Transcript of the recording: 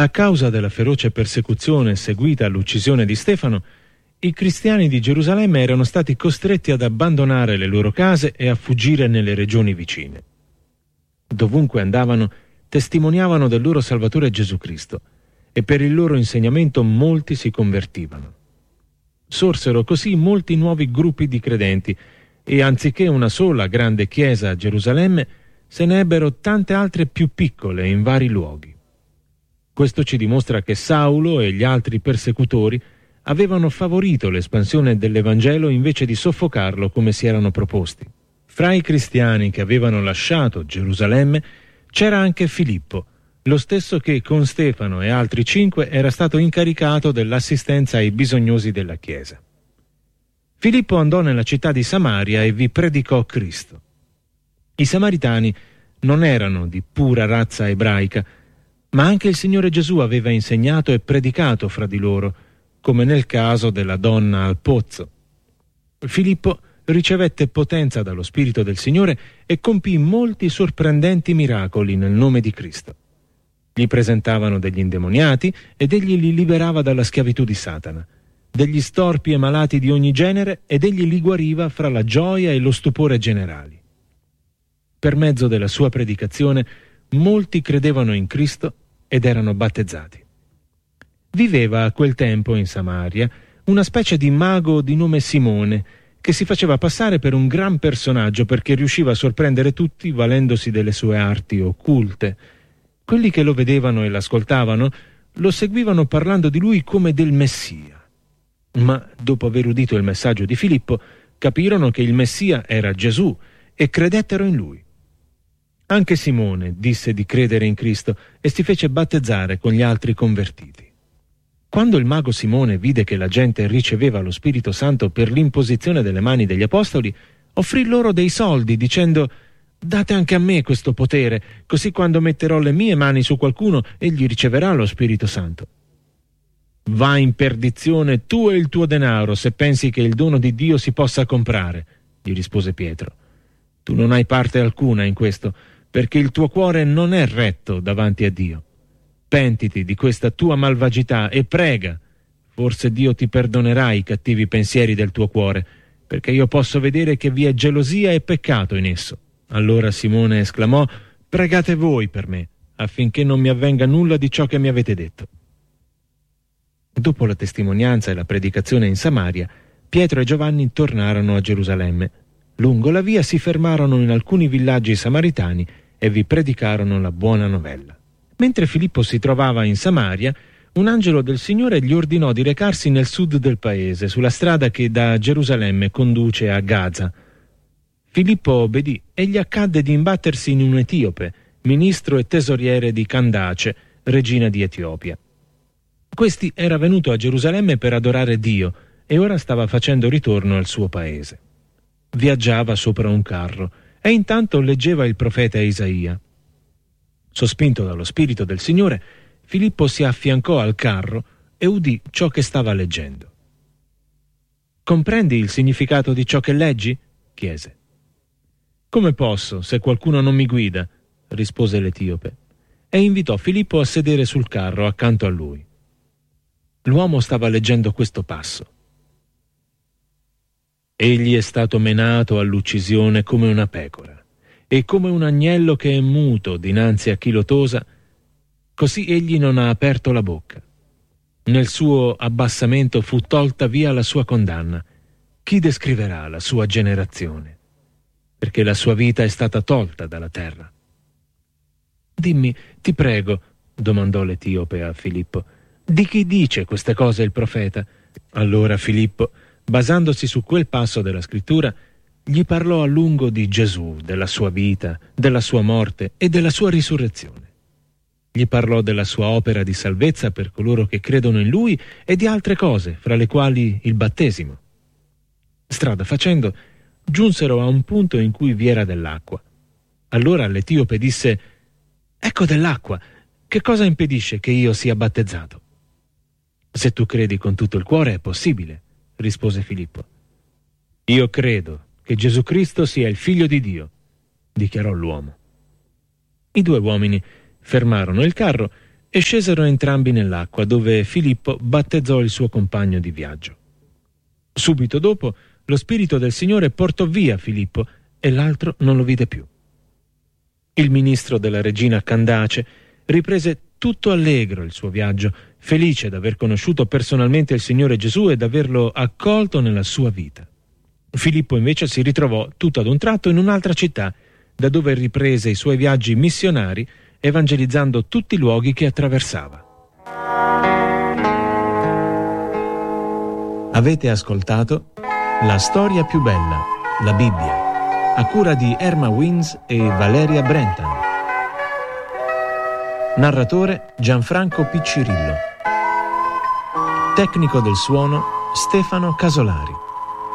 A causa della feroce persecuzione seguita all'uccisione di Stefano, i cristiani di Gerusalemme erano stati costretti ad abbandonare le loro case e a fuggire nelle regioni vicine. Dovunque andavano, testimoniavano del loro Salvatore Gesù Cristo, e per il loro insegnamento molti si convertivano. Sorsero così molti nuovi gruppi di credenti, e anziché una sola grande chiesa a Gerusalemme, se ne ebbero tante altre più piccole in vari luoghi. Questo ci dimostra che Saulo e gli altri persecutori avevano favorito l'espansione dell'Evangelo invece di soffocarlo come si erano proposti. Fra i cristiani che avevano lasciato Gerusalemme c'era anche Filippo, lo stesso che con Stefano e altri 5 era stato incaricato dell'assistenza ai bisognosi della Chiesa. Filippo andò nella città di Samaria e vi predicò Cristo. I samaritani non erano di pura razza ebraica, ma anche il Signore Gesù aveva insegnato e predicato fra di loro, come nel caso della donna al pozzo. Filippo ricevette potenza dallo Spirito del Signore e compì molti sorprendenti miracoli nel nome di Cristo. Gli presentavano degli indemoniati ed egli li liberava dalla schiavitù di Satana, degli storpi e malati di ogni genere, ed egli li guariva fra la gioia e lo stupore generali. Per mezzo della sua predicazione molti credevano in Cristo ed erano battezzati. Viveva a quel tempo in Samaria una specie di mago di nome Simone, che si faceva passare per un gran personaggio perché riusciva a sorprendere tutti valendosi delle sue arti occulte. Quelli che lo vedevano e l'ascoltavano lo seguivano parlando di lui come del Messia. Ma dopo aver udito il messaggio di Filippo, capirono che il Messia era Gesù e credettero in lui. Anche Simone disse di credere in Cristo e si fece battezzare con gli altri convertiti. Quando il mago Simone vide che la gente riceveva lo Spirito Santo per l'imposizione delle mani degli apostoli, offrì loro dei soldi dicendo: «Date anche a me questo potere, così quando metterò le mie mani su qualcuno egli riceverà lo Spirito Santo». «Va in perdizione tu e il tuo denaro, se pensi che il dono di Dio si possa comprare», gli rispose Pietro. «Tu non hai parte alcuna in questo, perché il tuo cuore non è retto davanti a Dio. Pentiti di questa tua malvagità e prega. Forse Dio ti perdonerà i cattivi pensieri del tuo cuore, perché io posso vedere che vi è gelosia e peccato in esso». Allora Simone esclamò: «Pregate voi per me, affinché non mi avvenga nulla di ciò che mi avete detto». Dopo la testimonianza e la predicazione in Samaria, Pietro e Giovanni tornarono a Gerusalemme. Lungo la via si fermarono in alcuni villaggi samaritani e vi predicarono la buona novella. Mentre Filippo si trovava in Samaria, un angelo del Signore gli ordinò di recarsi nel sud del paese, sulla strada che da Gerusalemme conduce a Gaza. Filippo obbedì e gli accadde di imbattersi in un etiope, ministro e tesoriere di Candace, regina di Etiopia. Questi era venuto a Gerusalemme per adorare Dio e ora stava facendo ritorno al suo paese. Viaggiava sopra un carro e intanto leggeva il profeta Isaia. Sospinto dallo Spirito del Signore, Filippo si affiancò al carro e udì ciò che stava leggendo. «Comprendi il significato di ciò che leggi?» chiese. «Come posso, se qualcuno non mi guida?» rispose l'etiope, e invitò Filippo a sedere sul carro accanto a lui. L'uomo stava leggendo questo passo: «Egli è stato menato all'uccisione come una pecora, e come un agnello che è muto dinanzi a chi lo tosa, così egli non ha aperto la bocca. Nel suo abbassamento fu tolta via la sua condanna. Chi descriverà la sua generazione? Perché la sua vita è stata tolta dalla terra». «Dimmi, ti prego», domandò l'etiope a Filippo, «di chi dice queste cose il profeta?» Allora Filippo, basandosi su quel passo della scrittura, gli parlò a lungo di Gesù, della sua vita, della sua morte e della sua risurrezione. Gli parlò della sua opera di salvezza per coloro che credono in lui e di altre cose, fra le quali il battesimo. Strada facendo, giunsero a un punto in cui vi era dell'acqua. Allora l'etiope disse: «Ecco dell'acqua, che cosa impedisce che io sia battezzato?» «Se tu credi con tutto il cuore è possibile», rispose Filippo. «Io credo che Gesù Cristo sia il Figlio di Dio», dichiarò l'uomo. I due uomini fermarono il carro e scesero entrambi nell'acqua, dove Filippo battezzò il suo compagno di viaggio. Subito dopo, lo Spirito del Signore portò via Filippo e l'altro non lo vide più. Il ministro della regina Candace riprese tutto allegro il suo viaggio, felice d'aver conosciuto personalmente il Signore Gesù e d'averlo accolto nella sua vita. Filippo invece si ritrovò tutto ad un tratto in un'altra città, da dove riprese i suoi viaggi missionari, evangelizzando tutti i luoghi che attraversava. Avete ascoltato La storia più bella, la Bibbia, a cura di Erma Wins e Valeria Brentan. Narratore Gianfranco Piccirillo. Tecnico del suono Stefano Casolari.